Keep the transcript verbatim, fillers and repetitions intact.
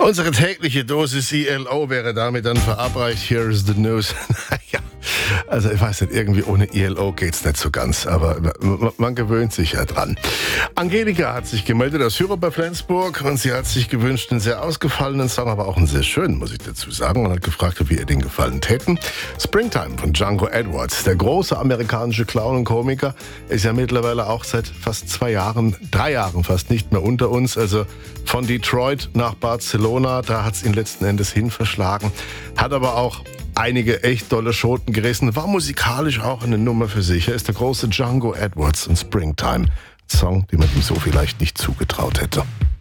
Unsere tägliche Dosis I L O wäre damit dann verabreicht. Here is the news. Naja, also ich weiß nicht, irgendwie ohne I L O geht's nicht so ganz, aber man, man gewöhnt sich ja dran. Angelika hat sich gemeldet aus Hürop bei Flensburg und sie hat sich gewünscht einen sehr ausgefallenen Song, aber auch einen sehr schönen, muss ich dazu sagen, und hat gefragt, wie ihr den gefallen täten. Springtime von Django Edwards, der große amerikanische Clown und Komiker, ist ja mittlerweile auch seit fast zwei Jahren, drei Jahren fast nicht mehr unter uns, also von Detroit nach Barcelona, da hat es ihn letzten Endes hin verschlagen, hat aber auch einige echt tolle Schoten gerissen, war musikalisch auch eine Nummer für sich. Er ist der große Django Edwards und Springtime, Song, den man ihm so vielleicht nicht zugetraut hätte.